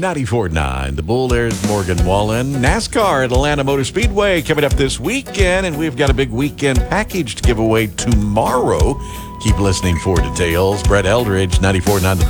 94.9 The Bull. There's Morgan Wallen. NASCAR at Atlanta Motor Speedway coming up this weekend, and we've got a big weekend package to give away tomorrow. Keep listening for details. Brett Eldridge, 94.9 The Bull.